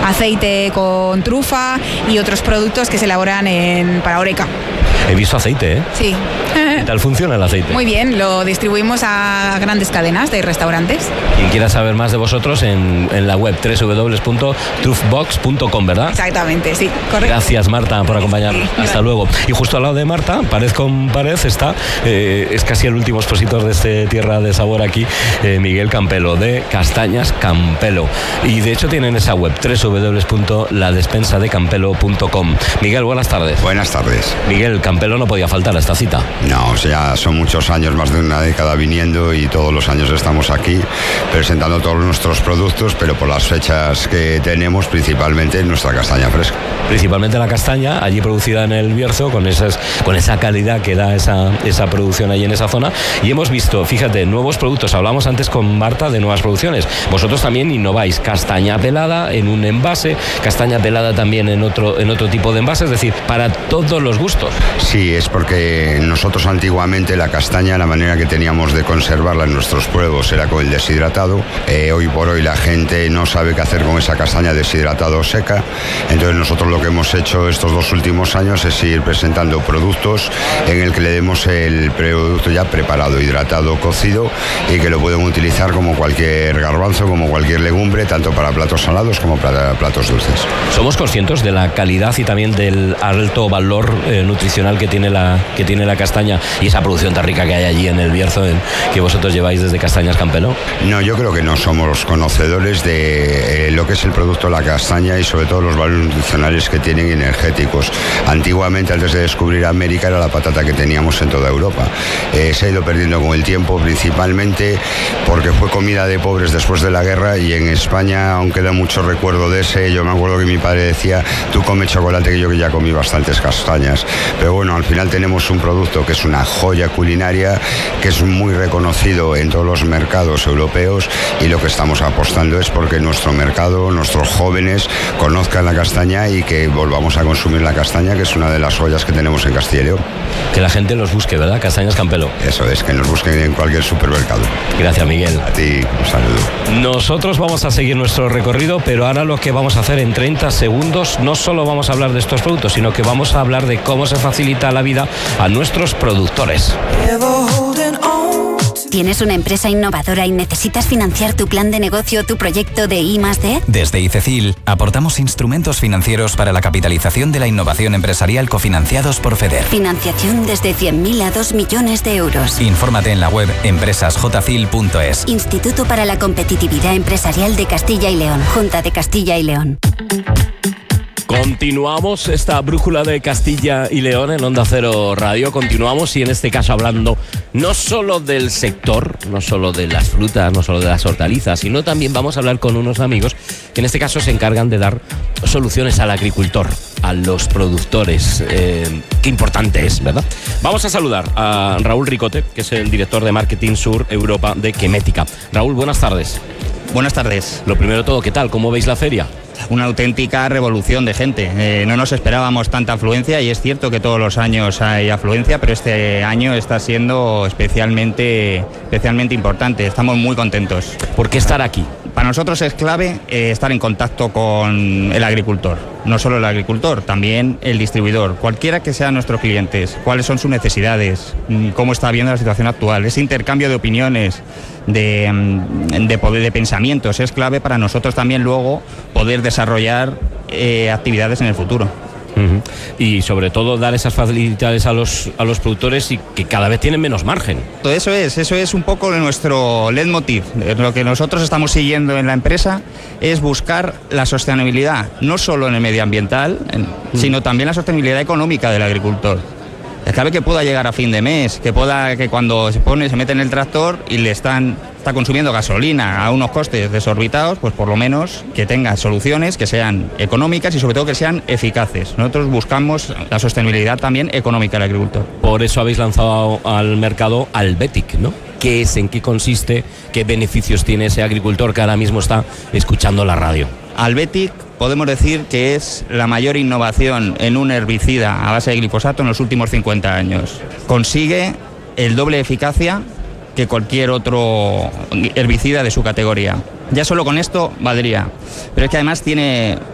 aceite con trufa y otros productos que se elaboran para Horeca. He visto aceite, ¿eh? Sí. ¿Qué tal funciona el aceite? Muy bien, lo distribuimos a grandes cadenas de restaurantes. Quien quiera saber más de vosotros en la web www.truffbox.com, ¿verdad? Exactamente, sí, correcto. Gracias, Marta, por acompañarnos. Sí, hasta luego. Y justo al lado de Marta, pared con pared, está, es casi el último expositor de este Tierra de Sabor aquí, Miguel Campelo, de Castañas Campelo. Y de hecho tienen esa web, www.ladespensadecampelo.com. Miguel, buenas tardes. Buenas tardes. Miguel, Campelo no podía faltar a esta cita. No, o sea, son muchos años, más de una década viniendo y todos los años estamos aquí presentando todos nuestros productos, pero por las fechas que tenemos, principalmente nuestra castaña fresca. Principalmente la castaña, allí producida en el Bierzo, con esa calidad que da esa producción allí en esa zona. Y hemos visto, fíjate, nuevos productos. Hablamos antes con Marta de nuevas producciones. Vosotros también innováis. Castaña pelada en un envase, castaña pelada también en otro tipo de envase, es decir, para todos los gustos. Sí, es porque nosotros antiguamente la castaña, la manera que teníamos de conservarla en nuestros pueblos era con el deshidratado. Hoy por hoy la gente no sabe qué hacer con esa castaña deshidratado o seca. Entonces nosotros lo que hemos hecho estos 2 últimos años es ir presentando productos en el que le demos el producto ya preparado, hidratado, cocido, y que lo pueden utilizar como cualquier garbanzo, como cualquier legumbre, tanto para platos salados como para platos dulces. ¿Somos conscientes de la calidad y también del alto valor nutricional que tiene la castaña y esa producción tan rica que hay allí en el Bierzo, que vosotros lleváis desde Castañas Campelo? No, yo creo que no somos conocedores de lo que es el producto de la castaña y sobre todo los valores nutricionales que tienen y energéticos. Antiguamente, antes de descubrir América, era la patata que teníamos en toda Europa. Se ha ido perdiendo con el tiempo, principalmente porque fue comida de pobres después de la guerra, y en España aún queda mucho recuerdo de ese. Yo me acuerdo que mi padre decía: tú come chocolate, que yo que ya comí bastantes castañas. Pero bueno, al final tenemos un producto que es una joya culinaria, que es muy reconocido en todos los mercados europeos, y lo que estamos apostando es porque nuestro mercado, nuestros jóvenes conozcan la castaña y que volvamos a consumir la castaña, que es una de las joyas que tenemos en Castilla y León. Que la gente los busque, ¿verdad? Castañas Campelo. Eso es, que nos busquen en cualquier supermercado. Gracias, Miguel. A ti, un saludo. Nosotros vamos a seguir nuestro recorrido, pero ahora lo que vamos a hacer en 30 segundos, no solo vamos a hablar de estos productos, sino que vamos a hablar de cómo se facilita la vida a nuestros productores. ¿Tienes una empresa innovadora y necesitas financiar tu plan de negocio o tu proyecto de I+D? Desde ICECIL aportamos instrumentos financieros para la capitalización de la innovación empresarial cofinanciados por FEDER. Financiación desde 100.000 a 2 millones de euros. Infórmate en la web empresasjcil.es. Instituto para la Competitividad Empresarial de Castilla y León. Junta de Castilla y León. Continuamos esta brújula de Castilla y León en Onda Cero Radio. Continuamos, y en este caso hablando no solo del sector, no solo de las frutas, no solo de las hortalizas, sino también vamos a hablar con unos amigos que en este caso se encargan de dar soluciones al agricultor, a los productores. Qué importante es, ¿verdad? Vamos a saludar a Raúl Ricote, que es el director de Marketing Sur Europa de Quemética. Raúl, buenas tardes. Buenas tardes. Lo primero de todo, ¿qué tal? ¿Cómo veis la feria? Una auténtica revolución de gente. No nos esperábamos tanta afluencia, y es cierto que todos los años hay afluencia, pero este año está siendo especialmente importante. Estamos muy contentos. ¿Por qué estar aquí? Para nosotros es clave estar en contacto con el agricultor. No solo el agricultor, también el distribuidor. Cualquiera que sean nuestros clientes, cuáles son sus necesidades, cómo está viendo la situación actual. Ese intercambio de opiniones, de pensamientos, es clave para nosotros también luego poder desarrollar actividades en el futuro. Uh-huh. Y sobre todo dar esas facilidades a los productores, y que cada vez tienen menos margen. Eso es un poco nuestro leitmotiv. Lo que nosotros estamos siguiendo en la empresa es buscar la sostenibilidad, no solo en el medioambiental, sino también la sostenibilidad económica del agricultor. Es clave que pueda llegar a fin de mes, que cuando se mete en el tractor y le está consumiendo gasolina a unos costes desorbitados, pues por lo menos que tenga soluciones que sean económicas y sobre todo que sean eficaces. Nosotros buscamos la sostenibilidad también económica del agricultor. Por eso habéis lanzado al mercado Albetic, ¿no? ¿Qué es? ¿En qué consiste? ¿Qué beneficios tiene ese agricultor que ahora mismo está escuchando la radio? Albetic podemos decir que es la mayor innovación en un herbicida a base de glifosato en los últimos 50 años. Consigue el doble de eficacia que cualquier otro herbicida de su categoría. Ya solo con esto valdría, pero es que además tiene